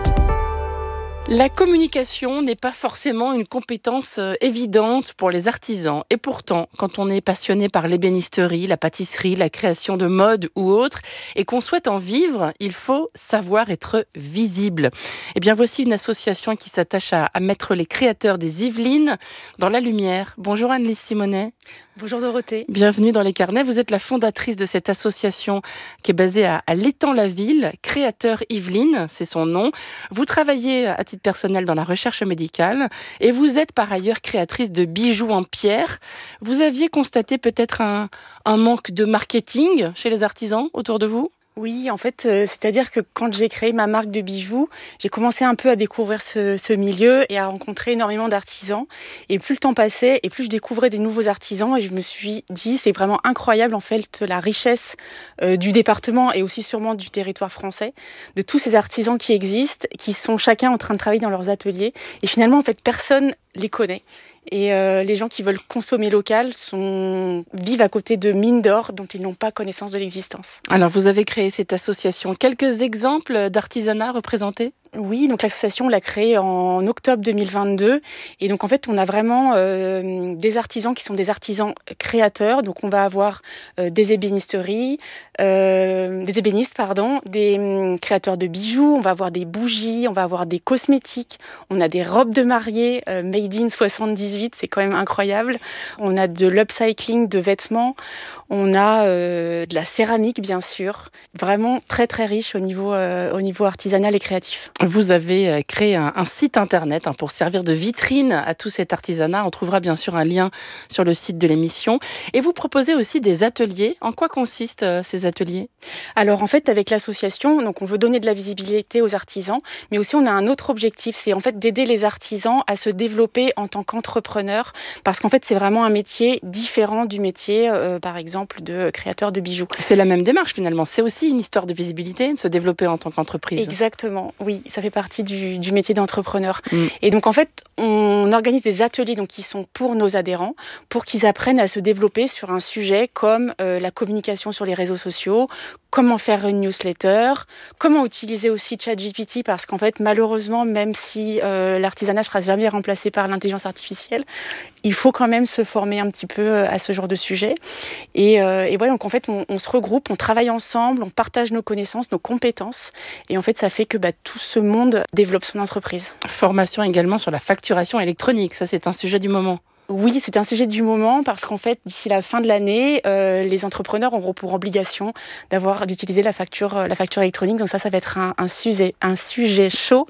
La communication n'est pas forcément une compétence évidente pour les artisans. Et pourtant, quand on est passionné par l'ébénisterie, la pâtisserie, la création de mode ou autre, et qu'on souhaite en vivre, il faut savoir être visible. Eh bien, voici une association qui s'attache à mettre les créateurs des Yvelines dans la lumière. Bonjour Anne-Lise Simonet. Bonjour Dorothée. Bienvenue dans les carnets. Vous êtes la fondatrice de cette association qui est basée à l'Étang-la-Ville, Créateurs Yvelines, c'est son nom. Vous travaillez à titre personnel dans la recherche médicale et vous êtes par ailleurs créatrice de bijoux en pierre. Vous aviez constaté peut-être un manque de marketing chez les artisans autour de vous ? Oui, en fait, c'est-à-dire que quand j'ai créé ma marque de bijoux, j'ai commencé un peu à découvrir ce milieu et à rencontrer énormément d'artisans. Et plus le temps passait, et plus je découvrais des nouveaux artisans. Et je me suis dit, c'est vraiment incroyable, en fait, la richesse du département et aussi sûrement du territoire français, de tous ces artisans qui existent, qui sont chacun en train de travailler dans leurs ateliers. Et finalement, en fait, personne les connaît. Et les gens qui veulent consommer local vivent à côté de mines d'or dont ils n'ont pas connaissance de l'existence. Alors, vous avez créé cette association. Quelques exemples d'artisanat représentés ? Oui, donc l'association, on l'a créée en octobre 2022. Et donc, en fait, on a vraiment des artisans qui sont des artisans créateurs. Donc, on va avoir des ébénisteries, des créateurs de bijoux, on va avoir des bougies, on va avoir des cosmétiques, on a des robes de mariée made in 78, c'est quand même incroyable. On a de l'upcycling de vêtements, on a de la céramique, bien sûr. Vraiment très, très riche au niveau artisanal et créatif. Vous avez créé un site internet pour servir de vitrine à tout cet artisanat. On trouvera bien sûr un lien sur le site de l'émission. Et vous proposez aussi des ateliers. En quoi consistent ces ateliers ? Alors en fait, avec l'association, donc on veut donner de la visibilité aux artisans, mais aussi on a un autre objectif, c'est en fait d'aider les artisans à se développer en tant qu'entrepreneurs, parce qu'en fait c'est vraiment un métier différent du métier, par exemple, de créateur de bijoux. C'est la même démarche finalement. C'est aussi une histoire de visibilité, de se développer en tant qu'entreprise. Exactement, oui. Ça fait partie du métier d'entrepreneur. Et donc, en fait, on organise des ateliers qui sont pour nos adhérents, pour qu'ils apprennent à se développer sur un sujet comme la communication sur les réseaux sociaux, comment faire une newsletter, comment utiliser aussi ChatGPT, parce qu'en fait, malheureusement, même si l'artisanat ne sera jamais remplacé par l'intelligence artificielle, il faut quand même se former un petit peu à ce genre de sujet. Et voilà, donc en fait, on se regroupe, on travaille ensemble, on partage nos connaissances, nos compétences. Et en fait, ça fait que tout ce monde développe son entreprise. Formation également sur la facturation électronique, ça c'est un sujet du moment. Oui, c'est un sujet du moment parce qu'en fait, d'ici la fin de l'année, les entrepreneurs auront pour obligation d'utiliser la facture électronique. Donc ça va être un sujet chaud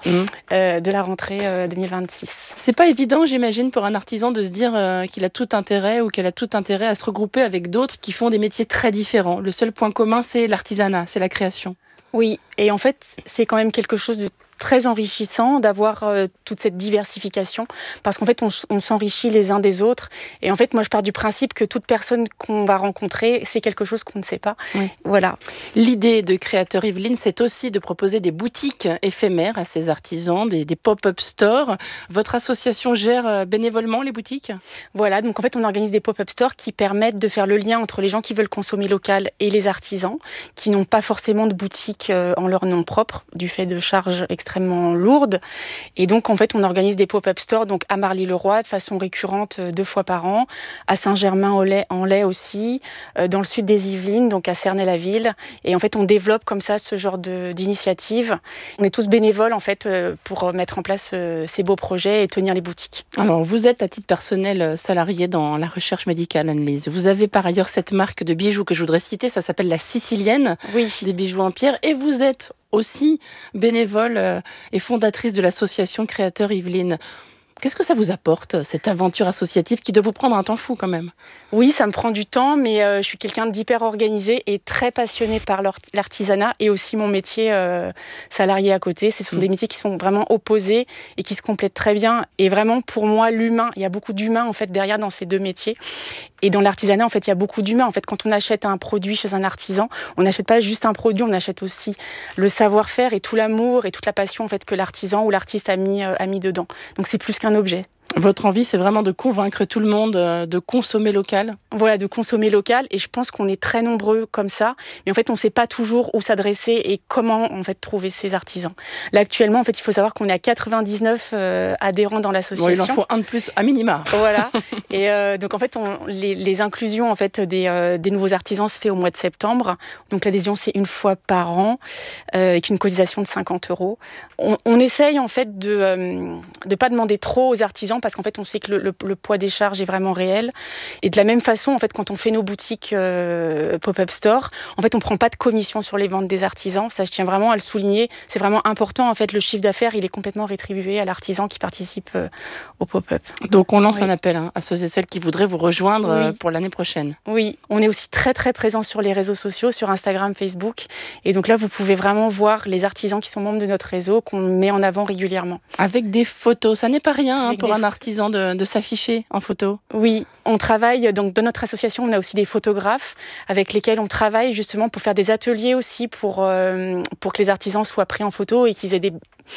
de la rentrée 2026. C'est pas évident, j'imagine, pour un artisan de se dire qu'il a tout intérêt ou qu'elle a tout intérêt à se regrouper avec d'autres qui font des métiers très différents. Le seul point commun, c'est l'artisanat, c'est la création. Oui, et en fait, c'est quand même quelque chose de très enrichissant d'avoir toute cette diversification parce qu'en fait on s'enrichit les uns des autres et en fait moi je pars du principe que toute personne qu'on va rencontrer c'est quelque chose qu'on ne sait pas. Oui. Voilà. L'idée de Créateur Yveline, c'est aussi de proposer des boutiques éphémères à ces artisans, des pop-up stores. Votre association gère bénévolement les boutiques ? Voilà, donc en fait on organise des pop-up stores qui permettent de faire le lien entre les gens qui veulent consommer local et les artisans qui n'ont pas forcément de boutique en leur nom propre du fait de charges extrêmement lourdes. Et donc, en fait, on organise des pop-up stores donc à Marly-le-Roi de façon récurrente 2 fois par an, à Saint-Germain-en-Laye aussi, dans le sud des Yvelines, donc à Cernay-la-Ville. Et en fait, on développe comme ça ce genre d'initiative. On est tous bénévoles, en fait, pour mettre en place ces beaux projets et tenir les boutiques. Alors, vous êtes à titre personnel salarié dans la recherche médicale, Anne-Lise. Vous avez par ailleurs cette marque de bijoux que je voudrais citer, ça s'appelle la Sicilienne, des bijoux en pierre. Et vous êtes aussi bénévole et fondatrice de l'association Créateur Yveline. Qu'est-ce que ça vous apporte, cette aventure associative qui doit vous prendre un temps fou quand même ? Oui, ça me prend du temps, mais je suis quelqu'un d'hyper organisé et très passionné par l'artisanat et aussi mon métier salarié à côté. Ce sont des métiers qui sont vraiment opposés et qui se complètent très bien. Et vraiment, pour moi, l'humain, il y a beaucoup d'humain en fait derrière dans ces deux métiers. Et dans l'artisanat, en fait, il y a beaucoup d'humains. En fait, quand on achète un produit chez un artisan, on n'achète pas juste un produit, on achète aussi le savoir-faire et tout l'amour et toute la passion en fait que l'artisan ou l'artiste a mis dedans. Donc c'est plus qu'un objet. Votre envie, c'est vraiment de convaincre tout le monde de consommer local ? Voilà, de consommer local. Et je pense qu'on est très nombreux comme ça. Mais en fait, on ne sait pas toujours où s'adresser et comment en fait trouver ces artisans. Là, actuellement, en fait, il faut savoir qu'on est à 99 adhérents dans l'association. Bon, il en faut un de plus, à minima. Voilà. Et donc, en fait, les inclusions en fait, des nouveaux artisans se fait au mois de septembre. Donc, l'adhésion, c'est 1 fois par an, avec une cotisation de 50 €. On essaye, en fait, de pas demander trop aux artisans parce qu'en fait, on sait que le poids des charges est vraiment réel. Et de la même façon, en fait, quand on fait nos boutiques pop-up store, en fait, on prend pas de commission sur les ventes des artisans. Ça, je tiens vraiment à le souligner. C'est vraiment important. En fait, le chiffre d'affaires, il est complètement rétribué à l'artisan qui participe au pop-up. Donc, on lance un appel à ceux et celles qui voudraient vous rejoindre pour l'année prochaine. Oui, on est aussi très, très présents sur les réseaux sociaux, sur Instagram, Facebook. Et donc là, vous pouvez vraiment voir les artisans qui sont membres de notre réseau, qu'on met en avant régulièrement. Avec des photos. Ça n'est pas rien pour un artisan de s'afficher en photo. Oui, on travaille, donc dans notre association, on a aussi des photographes avec lesquels on travaille justement pour faire des ateliers aussi pour que les artisans soient pris en photo et qu'ils aient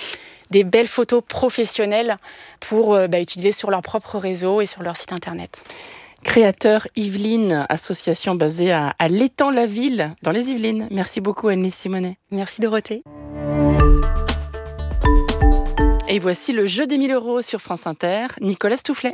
des belles photos professionnelles pour utiliser sur leur propre réseau et sur leur site internet. Créateur Yveline, association basée à l'Étang-la-Ville, dans les Yvelines. Merci beaucoup Anne-Lise Simonet. Merci Dorothée. Et voici le jeu des 1000 € sur France Inter, Nicolas Stoufflet.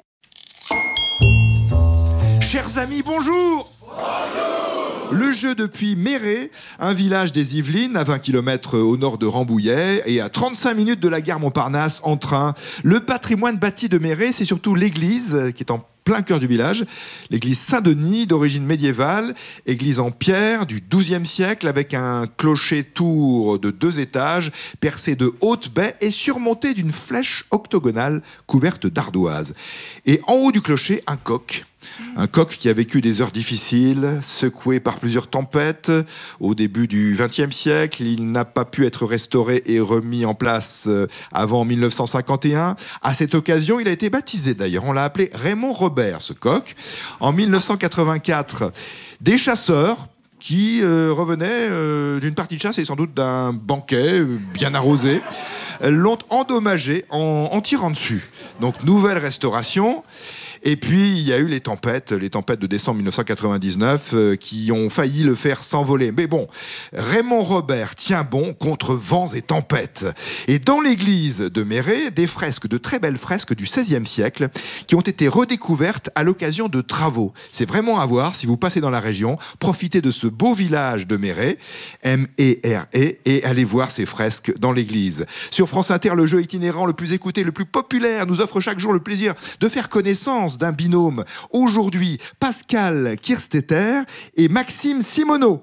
Chers amis, bonjour. Le jeu depuis Méret, un village des Yvelines à 20 km au nord de Rambouillet et à 35 minutes de la gare Montparnasse en train. Le patrimoine bâti de Méret, c'est surtout l'église qui est en plein cœur du village, l'église Saint-Denis d'origine médiévale, église en pierre du XIIe siècle avec un clocher-tour de 2 étages percé de hautes baies et surmonté d'une flèche octogonale couverte d'ardoises. Et en haut du clocher, un coq. Un coq qui a vécu des heures difficiles, secoué par plusieurs tempêtes. Au début du XXe siècle, il n'a pas pu être restauré et remis en place avant 1951. À cette occasion, il a été baptisé d'ailleurs. On l'a appelé Raymond Robert, ce coq. En 1984, des chasseurs qui revenaient d'une partie de chasse et sans doute d'un banquet bien arrosé, l'ont endommagé en tirant dessus. Donc, nouvelle restauration. Et puis, il y a eu les tempêtes de décembre 1999 qui ont failli le faire s'envoler. Mais bon, Raymond Robert tient bon contre vents et tempêtes. Et dans l'église de Méret, des fresques, de très belles fresques du XVIe siècle qui ont été redécouvertes à l'occasion de travaux. C'est vraiment à voir si vous passez dans la région. Profitez de ce beau village de Méret, M-E-R-E, et allez voir ces fresques dans l'église. Sur France Inter, le jeu itinérant le plus écouté, le plus populaire, nous offre chaque jour le plaisir de faire connaissance d'un binôme. Aujourd'hui, Pascal Kirstetter et Maxime Simoneau.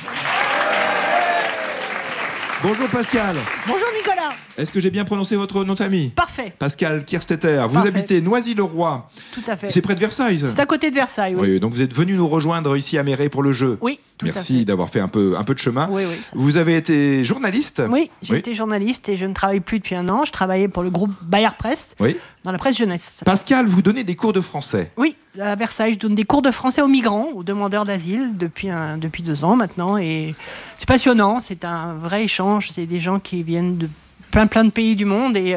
Bonjour Pascal. Bonjour Nicolas. Est-ce que j'ai bien prononcé votre nom de famille ? Parfait. Pascal Kirstetter. Vous habitez Noisy-le-Roi. Tout à fait. C'est près de Versailles. C'est à côté de Versailles, oui. Oui, donc vous êtes venu nous rejoindre ici à Méret pour le jeu. Oui, tout à fait. Merci d'avoir fait un peu de chemin. Oui, vous avez été journaliste ? Oui, j'ai été journaliste et je ne travaille plus depuis 1 an. Je travaillais pour le groupe Bayard Presse, dans la presse jeunesse. Pascal, vous donnez des cours de français ? Oui, à Versailles, je donne des cours de français aux migrants, aux demandeurs d'asile depuis 2 ans maintenant. Et c'est passionnant, c'est un vrai échange. C'est des gens qui viennent de plein de pays du monde et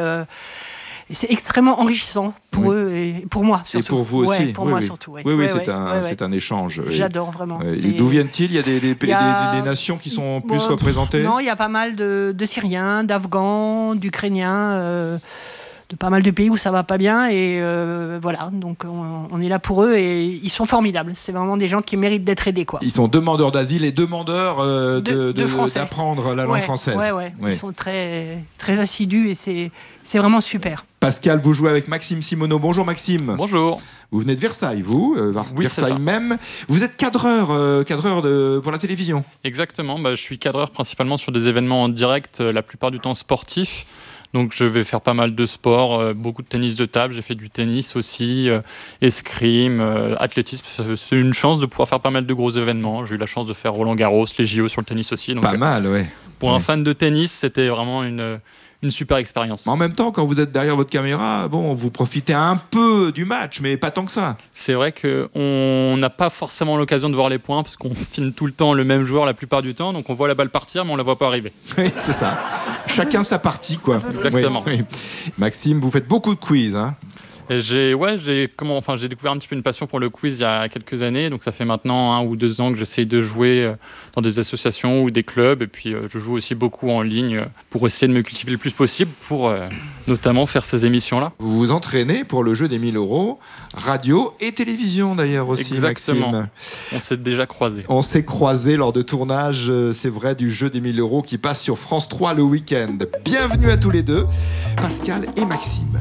c'est extrêmement enrichissant pour eux et pour moi surtout. Et pour vous aussi. Pour moi surtout. Oui, c'est un échange. J'adore vraiment. D'où viennent-ils ? Il y a des nations qui sont plus représentées ? Non, il y a pas mal de Syriens, d'Afghans, d'Ukrainiens, de pas mal de pays où ça va pas bien et voilà, donc on est là pour eux et ils sont formidables. C'est vraiment des gens qui méritent d'être aidés, quoi. Ils sont demandeurs d'asile et demandeurs d'apprendre la langue française. Ouais. Ils sont très, très assidus et c'est vraiment super. Pascal, vous jouez avec Maxime Simoneau. Bonjour Maxime. Bonjour. Vous venez de Versailles, vous, oui, Versailles même. Vous êtes cadreur pour la télévision. Exactement, je suis cadreur principalement sur des événements en direct, la plupart du temps sportifs. Donc je vais faire pas mal de sport, beaucoup de tennis de table, j'ai fait du tennis aussi, escrime, athlétisme. C'est une chance de pouvoir faire pas mal de gros événements. J'ai eu la chance de faire Roland-Garros, les JO sur le tennis aussi. Donc, pas mal, ouais. Pour un fan de tennis, c'était vraiment une super expérience. Mais en même temps, quand vous êtes derrière votre caméra, vous profitez un peu du match, mais pas tant que ça. C'est vrai qu'on n'a pas forcément l'occasion de voir les points, parce qu'on filme tout le temps le même joueur la plupart du temps, donc on voit la balle partir, mais on la voit pas arriver. Oui, c'est ça. Chacun sa partie, quoi. Exactement. Oui. Maxime, vous faites beaucoup de quiz, hein ? Et j'ai découvert un petit peu une passion pour le quiz il y a quelques années, donc ça fait maintenant 1 ou 2 ans que j'essaye de jouer dans des associations ou des clubs, et puis je joue aussi beaucoup en ligne pour essayer de me cultiver le plus possible pour notamment faire ces émissions-là. Vous vous entraînez pour le jeu des 1000 €, radio et télévision d'ailleurs aussi. Exactement. Maxime. On s'est déjà croisés. On s'est croisés lors de tournages, c'est vrai, du jeu des 1000 € qui passe sur France 3 le week-end. Bienvenue à tous les deux, Pascal et Maxime.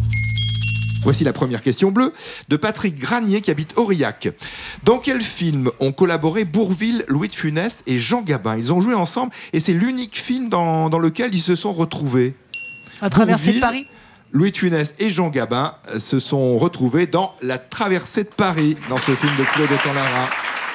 Voici la première question bleue de Patrick Granier qui habite Aurillac. Dans quel film ont collaboré Bourvil, Louis de Funès et Jean Gabin ? Ils ont joué ensemble et c'est l'unique film dans lequel ils se sont retrouvés. La traversée de Paris ? Louis de Funès et Jean Gabin se sont retrouvés dans La traversée de Paris, dans ce film de Claude Autant-Lara,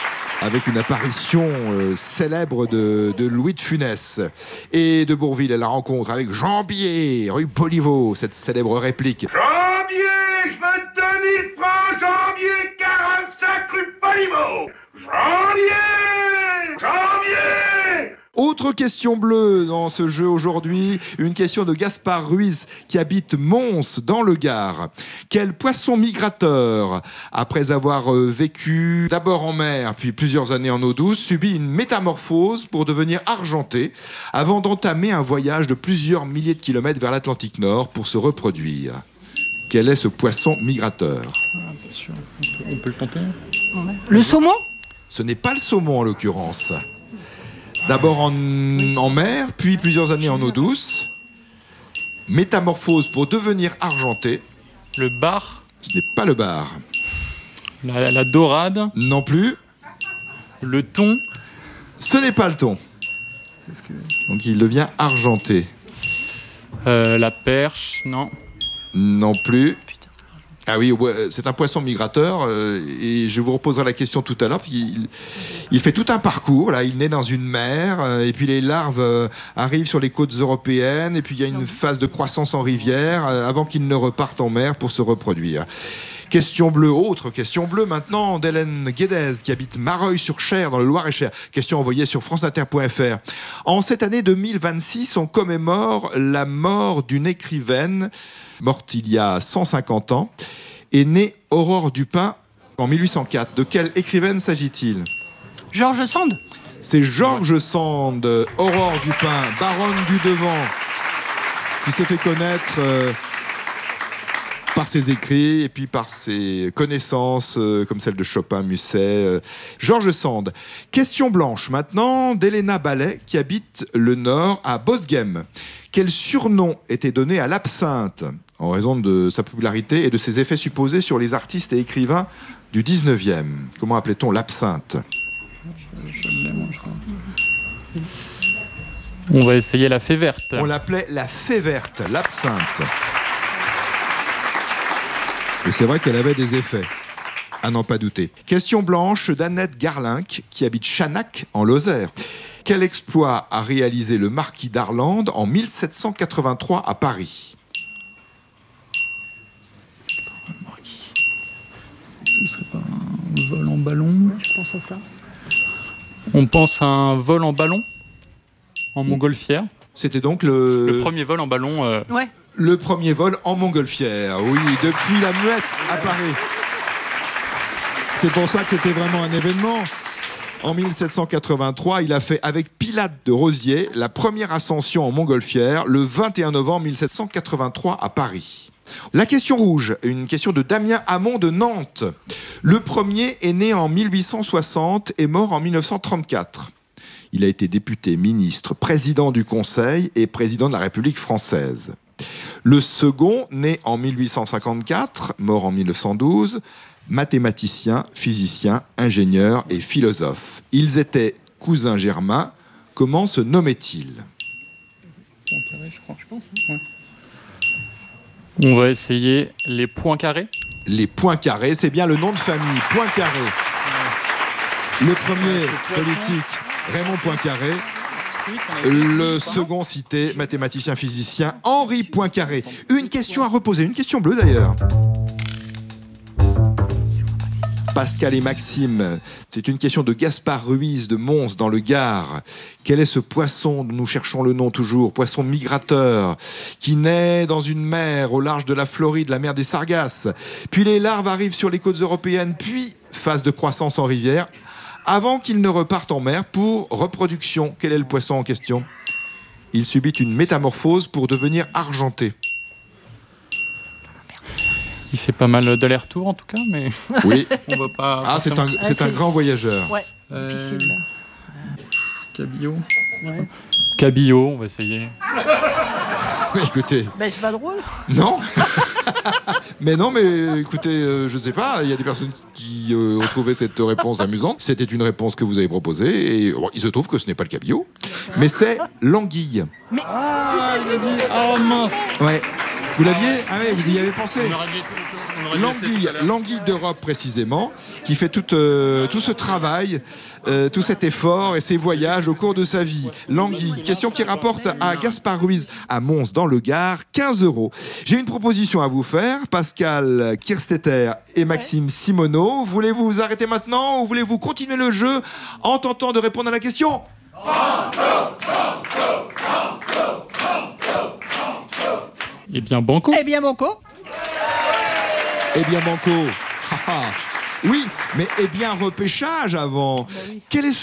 avec une apparition célèbre de Louis de Funès. Et de Bourvil à la rencontre avec Jean Bier, rue Poliveau, cette célèbre réplique. Jean Bier, je veux 2000 francs, Jean Bier, 45 rue Poliveau. Jean Bier, Autre question bleue dans ce jeu aujourd'hui, une question de Gaspard Ruiz qui habite Mons dans le Gard. Quel poisson migrateur, après avoir vécu d'abord en mer puis plusieurs années en eau douce, subit une métamorphose pour devenir argenté avant d'entamer un voyage de plusieurs milliers de kilomètres vers l'Atlantique Nord pour se reproduire? Quel est ce poisson migrateur? Bien sûr. On peut le tenter. Le saumon? Ce n'est pas le saumon en l'occurrence. D'abord en mer, puis plusieurs années en eau douce. Métamorphose pour devenir argenté. Le bar? Ce n'est pas le bar. La dorade? Non plus. Le thon? Ce n'est pas le thon. Donc il devient argenté. La perche? Non. Non plus. Ah oui, c'est un poisson migrateur et je vous reposerai la question tout à l'heure. Il fait tout un parcours. Là, il naît dans une mer et puis les larves arrivent sur les côtes européennes et puis il y a une phase de croissance en rivière avant qu'il ne reparte en mer pour se reproduire. Question bleue, autre question bleue maintenant d'Hélène Guédez qui habite Mareuil-sur-Cher dans le Loir-et-Cher. Question envoyée sur franceinter.fr. En cette année 2026, on commémore la mort d'une écrivaine morte il y a 150 ans et née Aurore Dupin en 1804. De quelle écrivaine s'agit-il? George Sand. C'est George Sand, Aurore Dupin, baronne du Devant, qui s'est fait connaître par ses écrits et puis par ses connaissances comme celle de Chopin, Musset. George Sand. Question blanche maintenant d'Elena Ballet qui habite le Nord à Bosghem. Quel surnom était donné à l'absinthe en raison de sa popularité et de ses effets supposés sur les artistes et écrivains du 19e? Comment appelait-on l'absinthe? On va essayer la fée verte. On l'appelait la fée verte, l'absinthe. Et c'est vrai qu'elle avait des effets, à n'en pas douter. Question blanche d'Annette Garlinck, qui habite Chanac, en Lozère. Quel exploit a réalisé le marquis d'Arlande en 1783 à Paris? Ce serait pas un vol en ballon? Je pense à ça. On pense à un vol en ballon en montgolfière. C'était donc le premier vol en ballon. Ouais. Le premier vol en montgolfière, oui, depuis la Muette à Paris. C'est pour ça que c'était vraiment un événement. En 1783, il a fait avec Pilate de Rosiers la première ascension en montgolfière le 21 novembre 1783 à Paris. La question rouge, une question de Damien Hamon de Nantes. Le premier est né en 1860 et mort en 1934. Il a été député, ministre, président du Conseil et président de la République française. Le second, né en 1854, mort en 1912, mathématicien, physicien, ingénieur et philosophe. Ils étaient cousins germains. Comment se nommaient-ils? Poincaré, je crois. Je pense. Ouais. On va essayer les Poincaré. Les Poincaré, c'est bien le nom de famille. Poincaré. Le premier politique, Raymond Poincaré. Le second cité, mathématicien physicien, Henri Poincaré. Une question à reposer, une question bleue d'ailleurs. Pascal et Maxime, c'est une question de Gaspard Ruiz de Mons dans le Gard. Quel est ce poisson dont nous cherchons le nom toujours? Poisson migrateur qui naît dans une mer au large de la Floride, la mer des Sargasses. Puis les larves arrivent sur les côtes européennes, puis phase de croissance en rivière, avant qu'il ne reparte en mer pour reproduction. Quel est le poisson en question? Il subit une métamorphose pour devenir argenté. Il fait pas mal d'allers-retours en tout cas, mais oui. On va pas. Ah, c'est un grand voyageur. Ouais, difficile. Cabillaud. Ouais. Cabillaud, on va essayer. Écoutez. Ben, c'est pas drôle. Non. Mais non, mais écoutez, je ne sais pas, il y a des personnes qui ont trouvé cette réponse amusante. C'était une réponse que vous avez proposée, et bon, il se trouve que ce n'est pas le cabillaud, mais c'est l'anguille. Mais oh mince. Ouais. Vous l'aviez? Ah oui, vous y avez pensé. L'anguille d'Europe précisément, qui fait tout ce travail, tout cet effort et ces voyages au cours de sa vie. L'anguille, question qui rapporte à Gaspard Ruiz à Mons dans le Gard 15 €. J'ai une proposition à vous faire, Pascal Kirstetter et Maxime Simoneau. Voulez-vous vous arrêter maintenant ou voulez-vous continuer le jeu en tentant de répondre à la question? Eh bien, banco. Eh bien, banco. Eh bien, banco. Oui, mais eh bien, repêchage avant. Quel est ce groupe ?